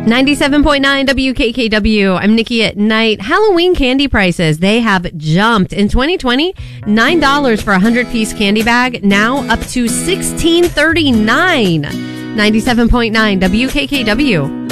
97.9 WKKW. I'm Nikki at Night. Halloween candy prices, they have jumped. In 2020, $9 for a 100-piece candy bag, now up to $16.39. 97.9 WKKW.